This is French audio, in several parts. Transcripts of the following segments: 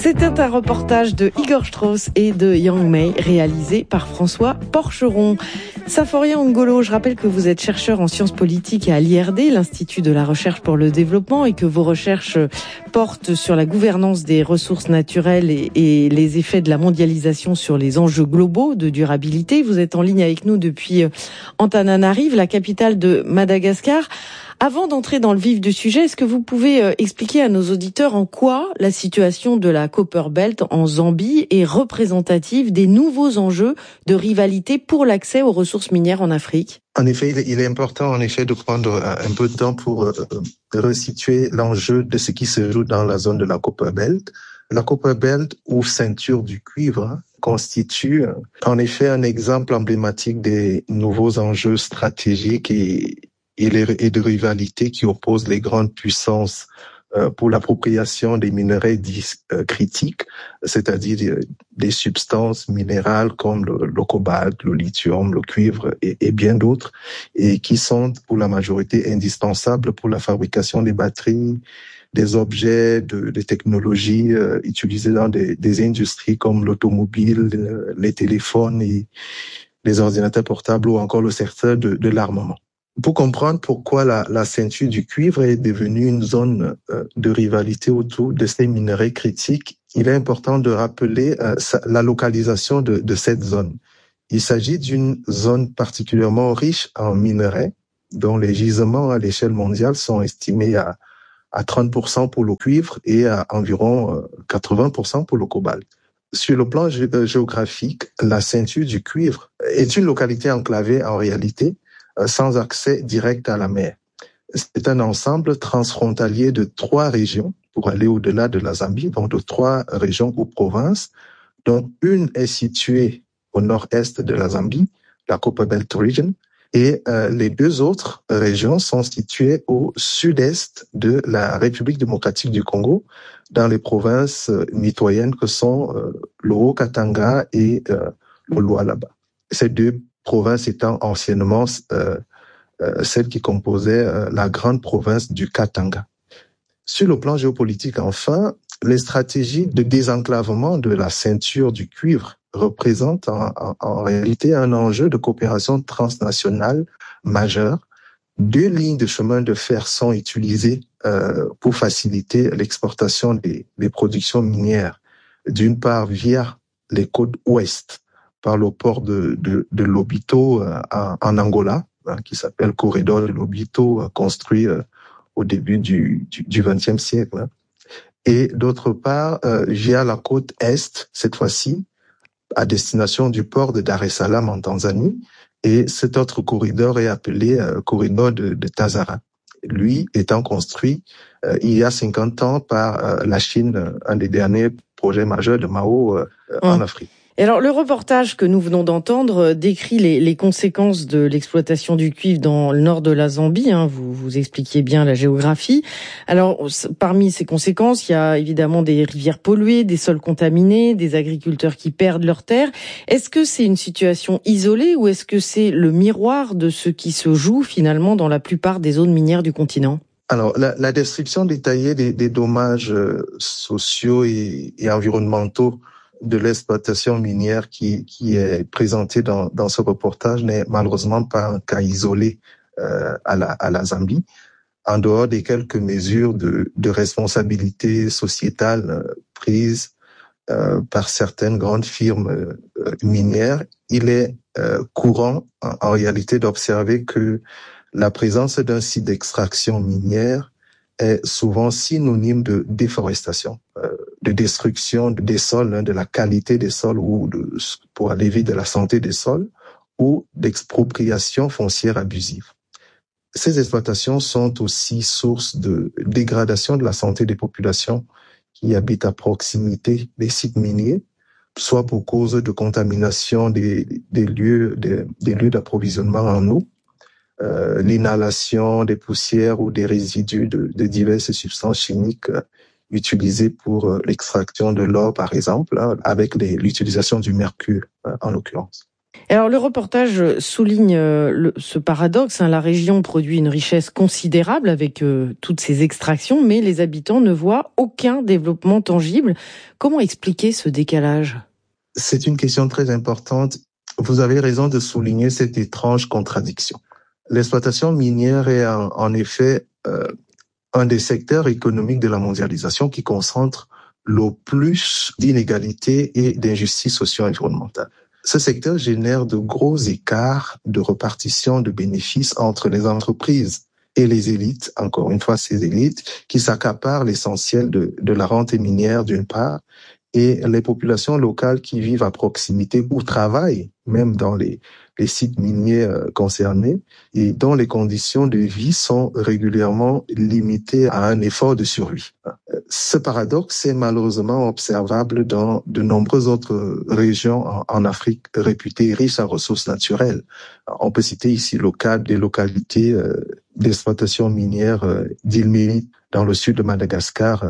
C'était un reportage de Igor Strauss et de Yang Mei, réalisé par François Porcheron. Saforia Ngolo, je rappelle que vous êtes chercheur en sciences politiques à l'IRD, l'Institut de la recherche pour le développement, et que vos recherches portent sur la gouvernance des ressources naturelles et les effets de la mondialisation sur les enjeux globaux de durabilité. Vous êtes en ligne avec nous depuis Antananarive, la capitale de Madagascar. Avant d'entrer dans le vif du sujet, est-ce que vous pouvez expliquer à nos auditeurs en quoi la situation de la Copper Belt en Zambie est représentative des nouveaux enjeux de rivalité pour l'accès aux ressources minières en Afrique? En effet, il est important de prendre un peu de temps pour resituer l'enjeu de ce qui se joue dans la zone de la Copper Belt. La Copper Belt, ou ceinture du cuivre, constitue en effet un exemple emblématique des nouveaux enjeux stratégiques et de rivalité qui opposent les grandes puissances pour l'appropriation des minerais dits critiques, c'est-à-dire des substances minérales comme le cobalt, le lithium, le cuivre et bien d'autres, et qui sont pour la majorité indispensables pour la fabrication des batteries, des objets, des technologies utilisées dans des industries comme l'automobile, les téléphones et les ordinateurs portables ou encore le secteur de l'armement. Pour comprendre pourquoi la ceinture du cuivre est devenue une zone de rivalité autour de ces minerais critiques, il est important de rappeler la localisation de cette zone. Il s'agit d'une zone particulièrement riche en minerais, dont les gisements à l'échelle mondiale sont estimés à 30% pour le cuivre et à environ 80% pour le cobalt. Sur le plan géographique, la ceinture du cuivre est une localité enclavée en réalité, sans accès direct à la mer. C'est un ensemble transfrontalier de 3 régions pour aller au-delà de la Zambie, donc de 3 régions ou provinces, dont une est située au nord-est de la Zambie, la Copper Belt Region, et les 2 autres régions sont situées au sud-est de la République démocratique du Congo, dans les provinces mitoyennes que sont le Haut-Katanga et le Lualaba. Ces 2 provinces étant anciennement celle qui composait la grande province du Katanga. Sur le plan géopolitique, enfin, les stratégies de désenclavement de la ceinture du cuivre représentent en réalité un enjeu de coopération transnationale majeur. 2 lignes de chemin de fer sont utilisées pour faciliter l'exportation des productions minières. D'une part, via les côtes ouest, par le port de Lobito en Angola, qui s'appelle Corridor de Lobito, construit au début du XXe siècle. Et d'autre part, via la côte est, cette fois-ci, à destination du port de Dar es Salaam en Tanzanie. Et cet autre corridor est appelé Corridor de Tazara. Lui étant construit il y a 50 ans par la Chine, un des derniers projets majeurs de Mao en Afrique. Et alors, le reportage que nous venons d'entendre décrit les conséquences de l'exploitation du cuivre dans le nord de la Zambie. Vous expliquiez bien la géographie. Alors, parmi ces conséquences, il y a évidemment des rivières polluées, des sols contaminés, des agriculteurs qui perdent leurs terres. Est-ce que c'est une situation isolée ou est-ce que c'est le miroir de ce qui se joue finalement dans la plupart des zones minières du continent ? Alors, la description détaillée des dommages sociaux et environnementaux de l'exploitation minière qui est présentée dans ce reportage n'est malheureusement pas un cas isolé à la Zambie. En dehors des quelques mesures de responsabilité sociétale prises par certaines grandes firmes minières, il est courant en réalité d'observer que la présence d'un site d'extraction minière est souvent synonyme de déforestation, de destruction des sols, de la qualité des sols ou pour aller vite de la santé des sols, ou d'expropriation foncière abusive. Ces exploitations sont aussi source de dégradation de la santé des populations qui habitent à proximité des sites miniers, soit pour cause de contamination des lieux d'approvisionnement en eau, l'inhalation des poussières ou des résidus de diverses substances chimiques utilisées pour l'extraction de l'or, par exemple, avec l'utilisation du mercure, en l'occurrence. Alors le reportage souligne ce paradoxe. La région produit une richesse considérable avec toutes ces extractions, mais les habitants ne voient aucun développement tangible. Comment expliquer ce décalage ? C'est une question très importante. Vous avez raison de souligner cette étrange contradiction. L'exploitation minière est en effet un des secteurs économiques de la mondialisation qui concentre le plus d'inégalités et d'injustices socio-environnementales. Ce secteur génère de gros écarts de répartition de bénéfices entre les entreprises et les élites, encore une fois ces élites, qui s'accaparent l'essentiel de la rente minière d'une part, et les populations locales qui vivent à proximité ou travaillent même dans les sites miniers concernés et dont les conditions de vie sont régulièrement limitées à un effort de survie. Ce paradoxe est malheureusement observable dans de nombreuses autres régions en Afrique réputées riches en ressources naturelles. On peut citer ici le cas des localités d'exploitation minière d'Île Mélie dans le sud de Madagascar,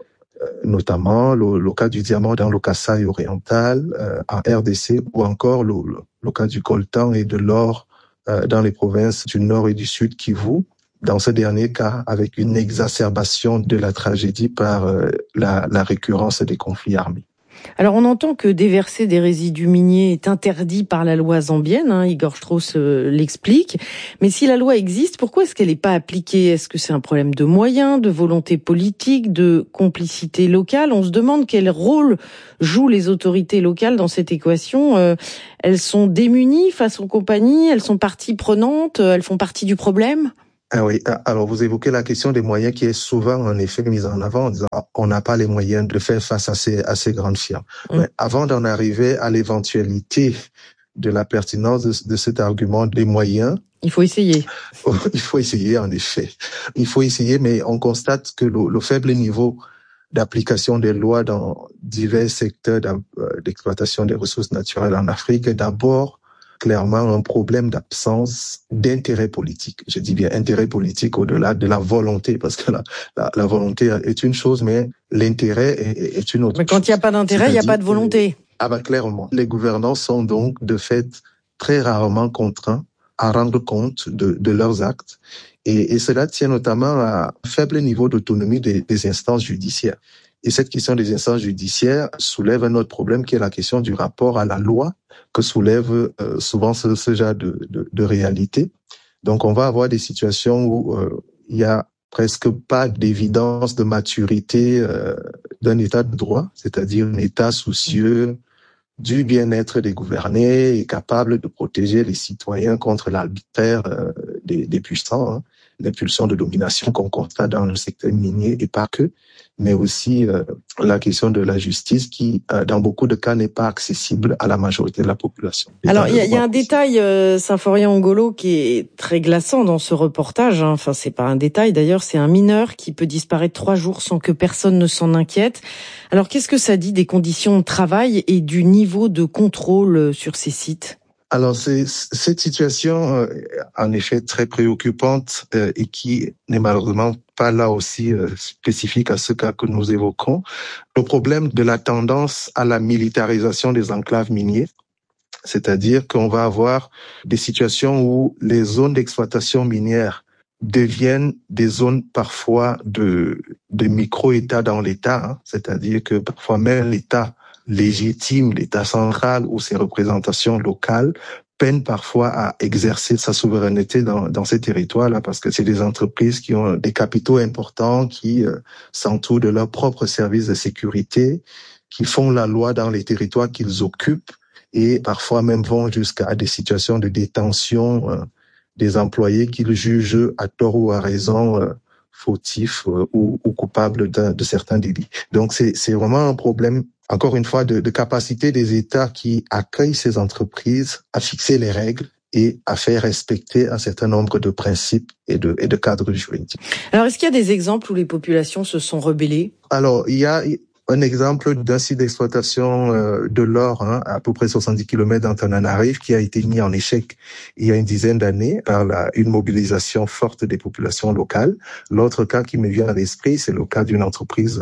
notamment le cas du diamant dans le Kasaï oriental, en RDC, ou encore le cas du coltan et de l'or dans les provinces du nord et du sud Kivu. Dans ce dernier cas, avec une exacerbation de la tragédie par la récurrence des conflits armés. Alors on entend que déverser des résidus miniers est interdit par la loi zambienne, Igor Strauss l'explique. Mais si la loi existe, pourquoi est-ce qu'elle n'est pas appliquée ? Est-ce que c'est un problème de moyens, de volonté politique, de complicité locale ? On se demande quel rôle jouent les autorités locales dans cette équation. Elles sont démunies face aux compagnies, elles sont partie prenante, elles font partie du problème ? Ah oui, alors vous évoquez la question des moyens qui est souvent en effet mise en avant en disant on n'a pas les moyens de faire face à ces grandes firmes. Mais avant d'en arriver à l'éventualité de la pertinence de cet argument des moyens, il faut essayer. Il faut essayer en effet. Il faut essayer, mais on constate que le faible niveau d'application des lois dans divers secteurs d'exploitation des ressources naturelles en Afrique est d'abord clairement un problème d'absence d'intérêt politique. Je dis bien intérêt politique au-delà de la volonté, parce que la volonté est une chose, mais l'intérêt est une autre. Mais quand il n'y a pas d'intérêt, il n'y a pas de volonté. Clairement. Les gouvernants sont donc, de fait, très rarement contraints à rendre compte de leurs actes. Et cela tient notamment à un faible niveau d'autonomie des instances judiciaires. Et cette question des instances judiciaires soulève un autre problème qui est la question du rapport à la loi que soulève souvent ce genre de réalité. Donc on va avoir des situations où il y a presque pas d'évidence de maturité d'un état de droit, c'est-à-dire un état soucieux du bien-être des gouvernés et capable de protéger les citoyens contre l'arbitraire des puissants, les pulsions de domination qu'on constate dans le secteur minier et pas que, mais aussi la question de la justice qui, dans beaucoup de cas, n'est pas accessible à la majorité de la population. Alors, il y a un détail, Symphorien Ngolo, qui est très glaçant dans ce reportage. Enfin, c'est pas un détail d'ailleurs, c'est un mineur qui peut disparaître 3 jours sans que personne ne s'en inquiète. Alors, qu'est-ce que ça dit des conditions de travail et du niveau de contrôle sur ces sites ? Alors, c'est cette situation, en effet, très préoccupante et qui n'est malheureusement pas là aussi spécifique à ce cas que nous évoquons. Le problème de la tendance à la militarisation des enclaves minières, c'est-à-dire qu'on va avoir des situations où les zones d'exploitation minière deviennent des zones parfois de micro-États dans l'État, c'est-à-dire que parfois même l'État légitime, l'État central ou ses représentations locales peinent parfois à exercer sa souveraineté dans ces territoires-là parce que c'est des entreprises qui ont des capitaux importants, qui s'entourent de leurs propres services de sécurité, qui font la loi dans les territoires qu'ils occupent et parfois même vont jusqu'à des situations de détention des employés qu'ils jugent à tort ou à raison fautifs ou coupables de certains délits. Donc c'est vraiment un problème, encore une fois, de capacité des États qui accueillent ces entreprises à fixer les règles et à faire respecter un certain nombre de principes et de cadres juridiques. Alors, est-ce qu'il y a des exemples où les populations se sont rebellées ? Alors, il y a un exemple d'un site d'exploitation de l'or, à peu près 70 km d'Antananarive, qui a été mis en échec il y a une dizaine d'années par une mobilisation forte des populations locales. L'autre cas qui me vient à l'esprit, c'est le cas d'une entreprise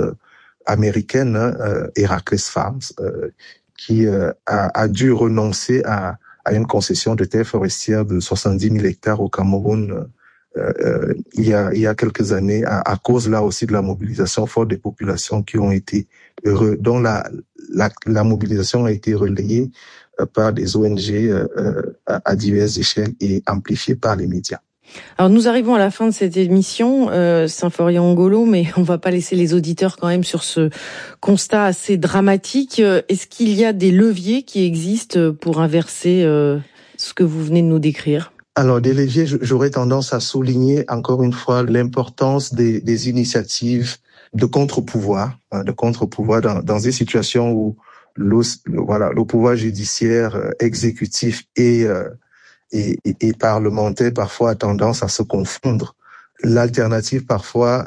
américaine, Heracles Farms, qui a dû renoncer à à une concession de terres forestières de 70 000 hectares au Cameroun il y a quelques années, à cause là aussi de la mobilisation forte des populations qui ont été dont la mobilisation a été relayée par des ONG à diverses échelles et amplifiée par les médias. Alors nous arrivons à la fin de cette émission, Symphorien Ngolo, mais on va pas laisser les auditeurs quand même sur ce constat assez dramatique. Est-ce qu'il y a des leviers qui existent pour inverser ce que vous venez de nous décrire ? Alors, des leviers, j'aurais tendance à souligner encore une fois l'importance des initiatives de contre-pouvoir, dans des situations où le pouvoir judiciaire, exécutif et parlementaire parfois a tendance à se confondre. L'alternative parfois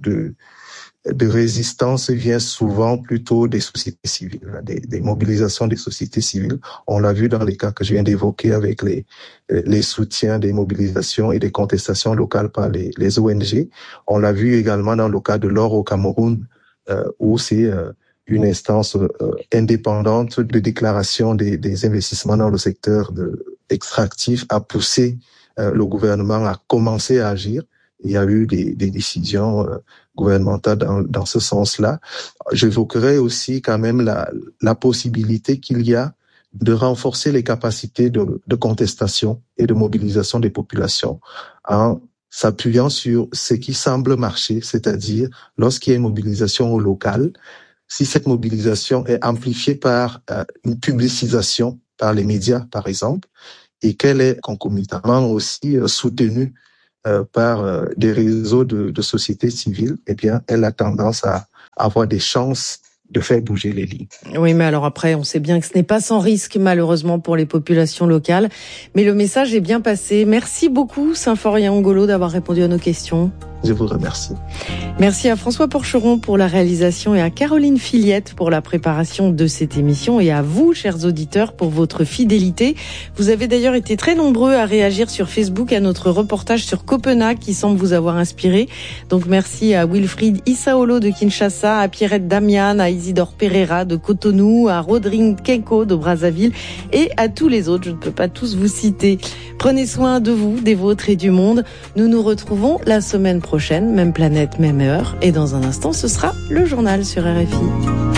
de résistance vient souvent plutôt des sociétés civiles, des mobilisations des sociétés civiles. On l'a vu dans les cas que je viens d'évoquer avec les soutiens des mobilisations et des contestations locales par les ONG. On l'a vu également dans le cas de l'or au Cameroun, où c'est une instance indépendante de déclaration des investissements dans le secteur extractif a poussé le gouvernement à commencer à agir. Il y a eu des décisions gouvernementales dans ce sens-là. J'évoquerai aussi quand même la possibilité qu'il y a de renforcer les capacités de contestation et de mobilisation des populations en s'appuyant sur ce qui semble marcher, c'est-à-dire lorsqu'il y a une mobilisation au local, si cette mobilisation est amplifiée par une publicisation par les médias, par exemple, et qu'elle est concomitamment aussi soutenue par des réseaux de sociétés civiles, eh bien, elle a tendance à avoir des chances de faire bouger les lignes. Oui, mais alors après, on sait bien que ce n'est pas sans risque, malheureusement, pour les populations locales. Mais le message est bien passé. Merci beaucoup, Symphorien Ngolo, d'avoir répondu à nos questions. Je vous remercie. Merci à François Porcheron pour la réalisation et à Caroline Fillette pour la préparation de cette émission et à vous, chers auditeurs, pour votre fidélité. Vous avez d'ailleurs été très nombreux à réagir sur Facebook à notre reportage sur Copenhague qui semble vous avoir inspiré. Donc merci à Wilfried Isaolo de Kinshasa, à Pierrette Damian, à Isidore Pereira de Cotonou, à Rodrigue Kenko de Brazzaville et à tous les autres. Je ne peux pas tous vous citer. Prenez soin de vous, des vôtres et du monde. Nous nous retrouvons la semaine prochaine, même planète, même heure. Et dans un instant, ce sera le journal sur RFI.